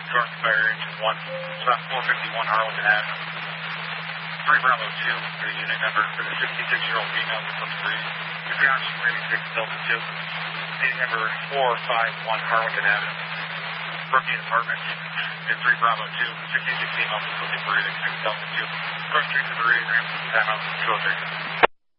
North Fire Engine 1, stop 451 Harlingen Ave. 3 Bravo 2 for the unit number for the 66-year-old female with some breeze. Precaution rating 6 Delta 2. Unit number 451 Harlingen Ave. Brooklyn Apartment in 3 Bravo 2, 66 female with some breathing 6 Delta 2. Approach street to the reading ramp, time out, 203.